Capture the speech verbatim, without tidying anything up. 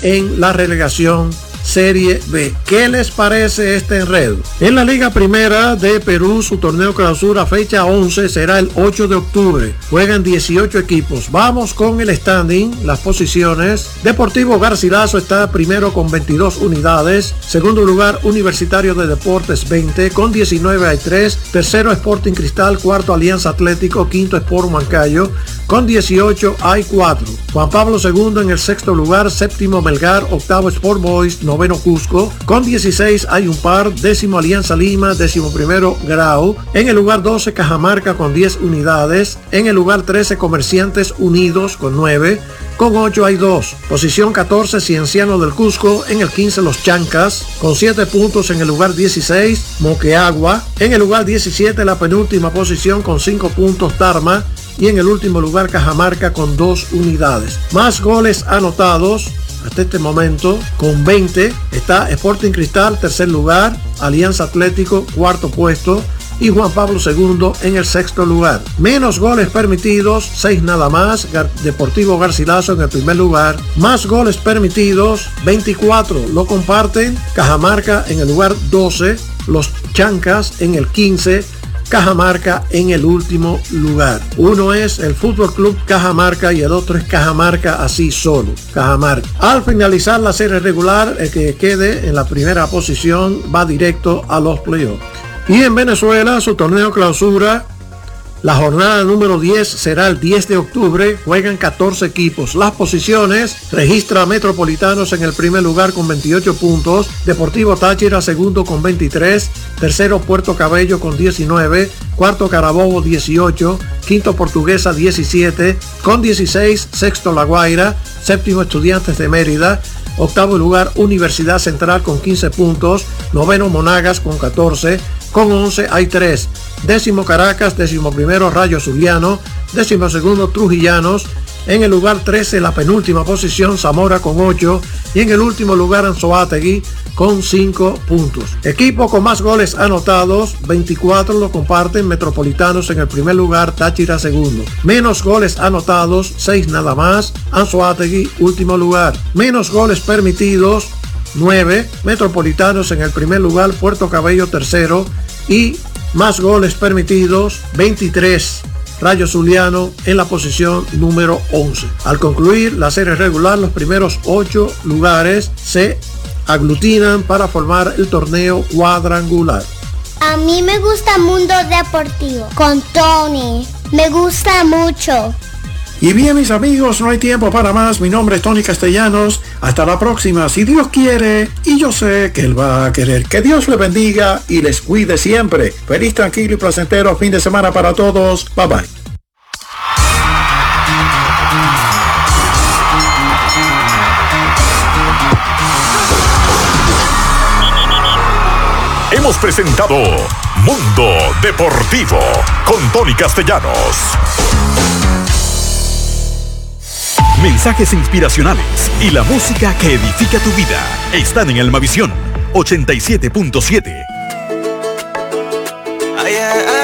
en la relegación Serie B. ¿Qué les parece este enredo? En la Liga Primera de Perú, su torneo clausura fecha once será el ocho de octubre. Juegan dieciocho equipos. Vamos con el standing, las posiciones. Deportivo Garcilaso está primero con veintidós unidades. Segundo lugar, Universitario de Deportes veinte. Con diecinueve hay tres. Tercero, Sporting Cristal. Cuarto, Alianza Atlético. Quinto, Sport Huancayo. Con dieciocho hay cuatro. Juan Pablo segundo en el sexto lugar. Séptimo, Melgar. Octavo, Sport Boys. Noveno, Cusco. Con dieciséis hay un par. Décimo, Alianza Lima. Décimo primero, Grau. En el lugar doce, Cajamarca con diez unidades. En el lugar trece, Comerciantes Unidos con nueve. Con ocho hay dos. Posición catorce, Cienciano del Cusco. En el quince, Los Chancas. Con siete puntos en el lugar dieciséis, Moquegua. En el lugar diecisiete, la penúltima posición con cinco puntos, Tarma. Y en el último lugar, Cajamarca con dos unidades. Más goles anotados hasta este momento, con veinte, está Sporting Cristal, tercer lugar, Alianza Atlético, cuarto puesto, y Juan Pablo segundo en el sexto lugar. Menos goles permitidos, seis nada más, Gar- Deportivo Garcilaso en el primer lugar. Más goles permitidos, veinticuatro, lo comparten Cajamarca en el lugar doce, Los Chancas en el quince, Cajamarca en el último lugar. Uno es el Fútbol Club Cajamarca y el otro es Cajamarca así solo, Cajamarca. Al finalizar la serie regular, el que quede en la primera posición va directo a los playoffs. Y en Venezuela, su torneo clausura, la jornada número diez será el diez de octubre. Juegan catorce equipos. Las posiciones: registra Metropolitanos en el primer lugar con veintiocho puntos, Deportivo Táchira segundo con veintitrés, tercero Puerto Cabello con diecinueve, cuarto Carabobo dieciocho, quinto Portuguesa diecisiete, con dieciséis, sexto La Guaira, séptimo Estudiantes de Mérida, octavo lugar Universidad Central con quince puntos, noveno Monagas con catorce, con once hay tres, décimo Caracas, décimo primero Rayo Zuliano, décimo segundo Trujillanos, en el lugar trece, la penúltima posición, Zamora con ocho, y en el último lugar Anzoátegui con cinco puntos. Equipo con más goles anotados, veinticuatro, lo comparten Metropolitanos en el primer lugar, Táchira segundo. Menos goles anotados, seis nada más, Anzoátegui último lugar. Menos goles permitidos, nueve, Metropolitanos en el primer lugar, Puerto Cabello tercero, y más goles permitidos, veintitrés, Rayo Zuliano en la posición número once. Al concluir la serie regular, los primeros ocho lugares se aglutinan para formar el torneo cuadrangular. A mí me gusta Mundo Deportivo con Tony. Me gusta mucho. Y bien, mis amigos, no hay tiempo para más. Mi nombre es Tony Castellanos. Hasta la próxima, si Dios quiere, y yo sé que Él va a querer. Que Dios les bendiga y les cuide siempre. Feliz, tranquilo y placentero fin de semana para todos. Bye bye. Hemos presentado Mundo Deportivo con Tony Castellanos. Mensajes inspiracionales y la música que edifica tu vida están en Almavisión ochenta y siete punto siete. Oh, yeah.